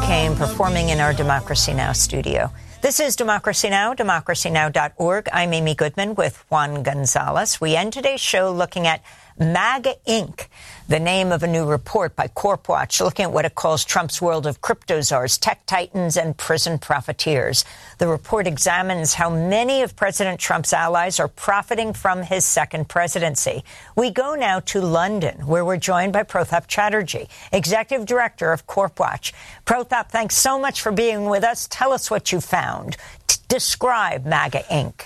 Kane performing in our Democracy Now! Studio. This is Democracy Now!, democracynow.org. I'm Amy Goodman with Juan Gonzalez. We end today's show looking at MAGA Inc., the name of a new report by CorpWatch, looking at what it calls Trump's world of crypto czars, tech titans, and prison profiteers. The report examines how many of President Trump's allies are profiting from his second presidency. We go now to London, where we're joined by Prothap Chatterjee, Executive Director of CorpWatch. Prothap, thanks so much for being with us. Tell us what you found. Describe MAGA Inc.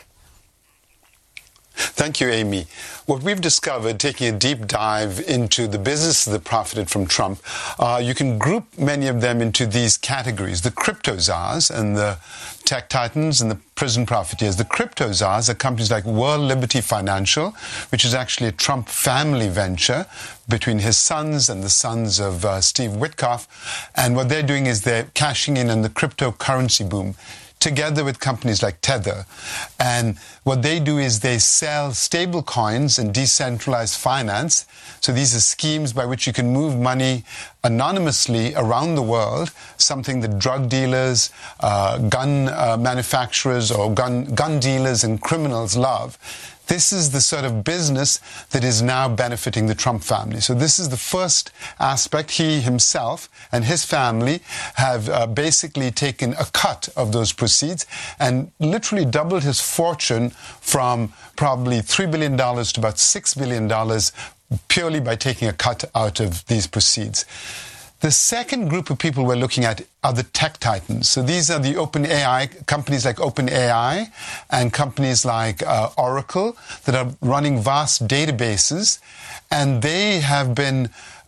Thank you, Amy. What we've discovered, taking a deep dive into the businesses that profited from Trump, you can group many of them into these categories. The crypto czars and the tech titans and the prison profiteers. The crypto czars are companies like World Liberty Financial, which is actually a Trump family venture between his sons and the sons of Steve Witkoff. And what they're doing is they're cashing in on the cryptocurrency boom, together with companies like Tether. And what they do is they sell stable coins and decentralized finance. So these are schemes by which you can move money anonymously around the world, something that drug dealers, gun manufacturers or gun dealers and criminals love. This is the sort of business that is now benefiting the Trump family. So this is the first aspect. He himself and his family have basically taken a cut of those proceeds and literally doubled his fortune from probably $3 billion to about $6 billion purely by taking a cut out of these proceeds. The second group of people we're looking at are the tech titans. So these are the OpenAI, companies like OpenAI and companies like Oracle that are running vast databases. And they have been,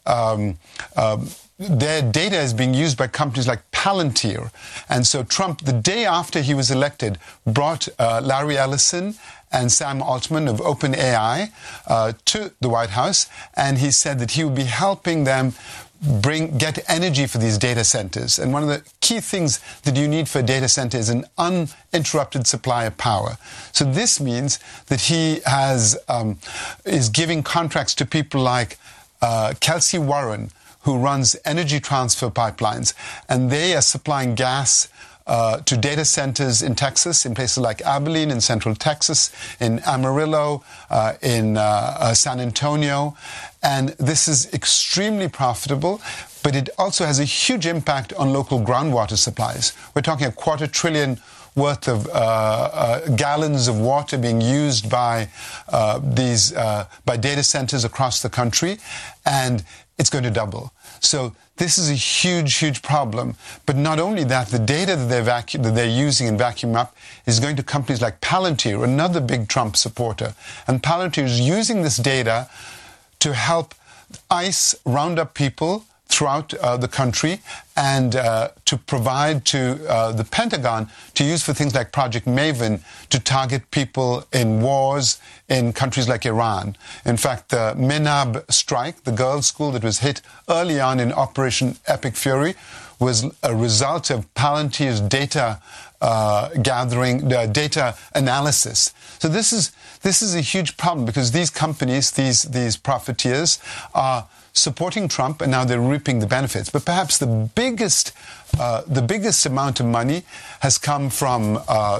their data is being used by companies like Palantir. And so Trump, the day after he was elected, brought Larry Ellison and Sam Altman of OpenAI to the White House. And he said that he would be helping them get energy for these data centers. And one of the key things that you need for a data center is an uninterrupted supply of power. So this means that he is giving contracts to people like Kelsey Warren, who runs Energy Transfer Pipelines, and they are supplying gas to data centers in Texas, in places like Abilene in central Texas, in Amarillo, in San Antonio. And this is extremely profitable, but it also has a huge impact on local groundwater supplies. We're talking $250 billion worth of gallons of water being used by by data centers across the country, and it's going to double. So this is a huge, huge problem. But not only that, the data that they're using and vacuum up is going to companies like Palantir, another big Trump supporter. And Palantir is using this data to help ICE round up people throughout the country and to provide to the Pentagon to use for things like Project Maven to target people in wars in countries like Iran. In fact, the Menab strike, the girls' school that was hit early on in Operation Epic Fury, was a result of Palantir's data gathering, data analysis. So this is a huge problem because these companies, these profiteers, are supporting Trump, and now they're reaping the benefits. But perhaps the biggest amount of money has come from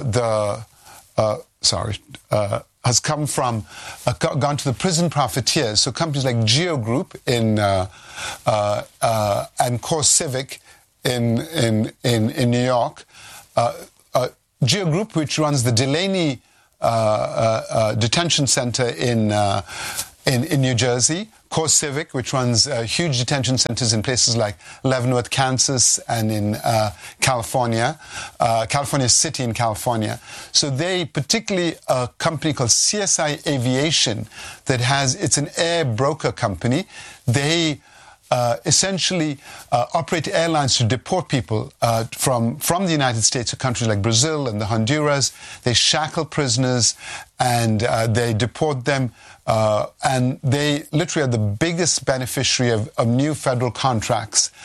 gone to the prison profiteers. So companies like Geo Group and CoreCivic in New York, Geo Group, which runs the Delaney detention center in New Jersey, CoreCivic, which runs huge detention centers in places like Leavenworth, Kansas, and in California City in California. So they, particularly a company called CSI Aviation, it's an air broker company. They essentially operate airlines to deport people from the United States to countries like Brazil and the Honduras. They shackle prisoners and they deport them. And they literally are the biggest beneficiary of new federal contracts.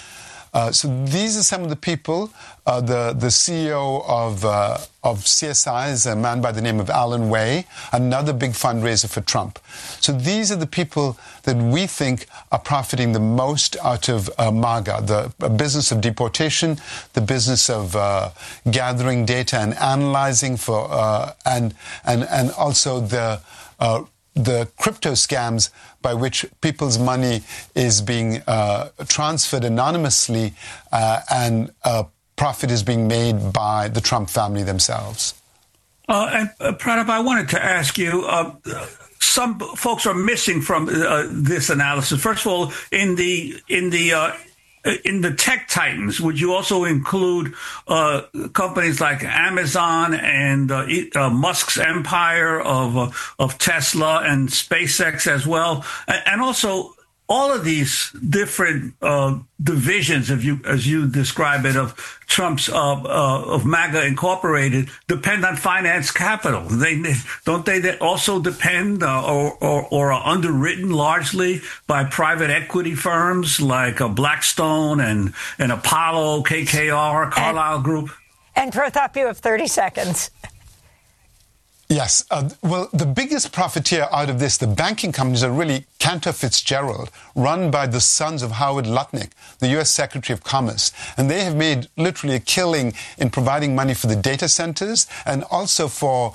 So these are some of the people. The CEO of CSI is a man by the name of Alan Way, another big fundraiser for Trump. So these are the people that we think are profiting the most out of MAGA, the business of deportation, the business of gathering data and analyzing for, and also the crypto scams by which people's money is being transferred anonymously and profit is being made by the Trump family themselves. And Pranab, I wanted to ask you, some folks are missing from this analysis. First of all, in the tech titans, would you also include companies like Amazon and Musk's empire of Tesla and SpaceX as well, and also all of these different divisions, as you describe it, of Trump's of MAGA Incorporated depend on finance capital. Don't they also depend or are underwritten largely by private equity firms like Blackstone and Apollo, KKR, Carlyle Group? And Pratap, you have 30 seconds. Yes. Well, the biggest profiteer out of this, the banking companies, are really Cantor Fitzgerald, run by the sons of Howard Lutnick, the U.S. Secretary of Commerce. And they have made literally a killing in providing money for the data centers and also for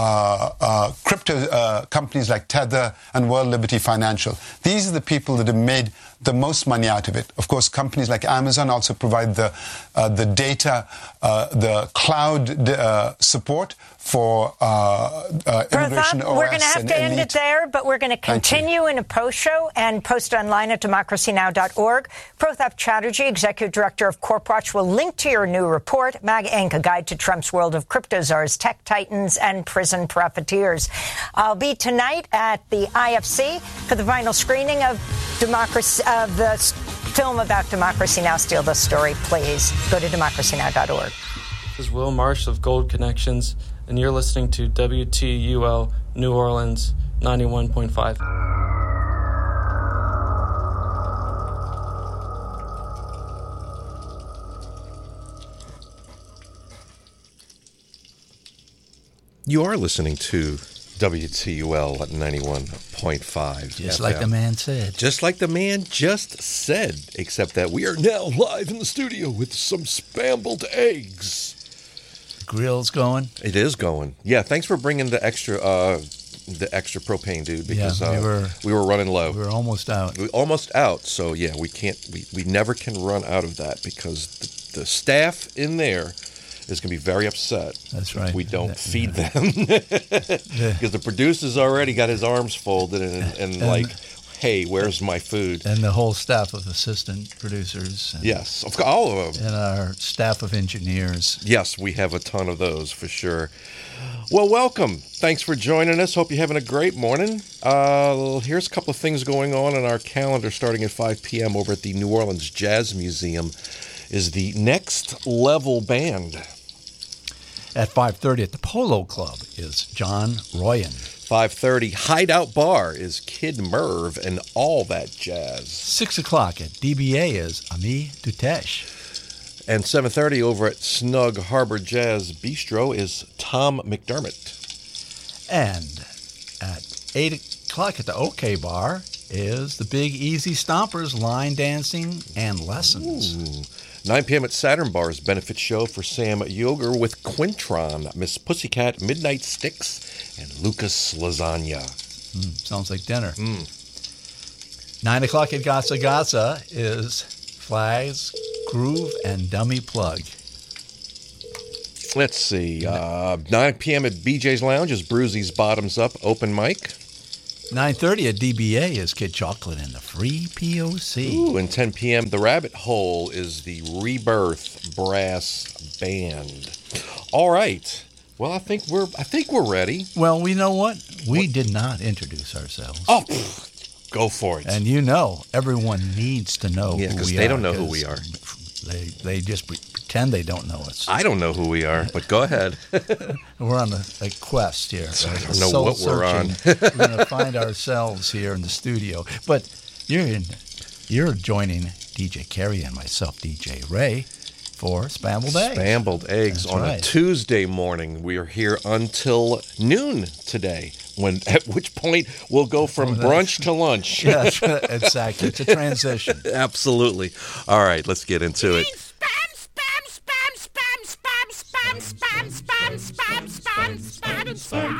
crypto companies like Tether and World Liberty Financial. These are the people that have made the most money out of it. Of course, companies like Amazon also provide the data, the cloud support for Immigration OS. We're going to have to end it there, but we're going to continue in a post show and post online at democracynow.org. Pratap Chatterjee, Executive Director of CorpWatch, will link to your new report, MAGA Inc., A Guide to Trump's World of Crypto Czars, Tech Titans, and Prison Profiteers. I'll be tonight at the IFC for the final screening of the film about Democracy Now! Steal the Story. Please go to democracynow.org. This is Will Marsh of Gold Connections, and you're listening to WTUL New Orleans 91.5. You are listening to WTUL at 91.5. Just like the man said. Just like the man just said, except that we are now live in the studio with some scrambled eggs. The grill's going. It is going. Yeah, thanks for bringing the extra propane, dude, because we were running low. We were almost out. So yeah, we never can run out of that because the staff in there is going to be very upset. That's right. If we don't feed them. Because the producer's already got his arms folded and like, hey, where's my food? And the whole staff of assistant producers. Yes, all of them. And our staff of engineers. Yes, we have a ton of those for sure. Well, welcome. Thanks for joining us. Hope you're having a great morning. Here's a couple of things going on our calendar starting at 5 p.m. over at the New Orleans Jazz Museum is the Next Level Band. At 5:30 at the Polo Club is John Royan. 5:30 Hideout Bar is Kid Merv and All That Jazz. 6 o'clock at DBA is Ami Dutesh. And 7:30 over at Snug Harbor Jazz Bistro is Tom McDermott. And at 8 o'clock at the OK Bar is the Big Easy Stompers Line Dancing and Lessons. Ooh. 9 p.m. at Saturn Bar's benefit show for Sam Yoger with Quintron, Miss Pussycat, Midnight Sticks, and Lucas Lasagna. Sounds like dinner. 9 o'clock at Gasa Gasa is Flags, Groove, and Dummy Plug. Let's see. 9 p.m. at BJ's Lounge is Bruzy's Bottoms Up open mic. 9:30 at DBA is Kid Chocolate and the Free POC. Ooh, and 10 p.m. The Rabbit Hole is the Rebirth Brass Band. All right. Well, I think we're ready. Well, we know what? We did not introduce ourselves. Oh, go for it. And everyone needs to know who we are. because they don't know who we are. They just pretend they don't know us. I don't know who we are, but go ahead. We're on a quest here. I don't know what we're on. We're going to find ourselves here in the studio. But you're joining DJ Carey and myself, DJ Ray, for Spambled Eggs. Spambled Eggs. That's on a Tuesday morning. We are here until noon today, at which point we'll go from brunch to lunch. Yes, exactly. It's a transition. Absolutely. All right, let's get into it. Spam.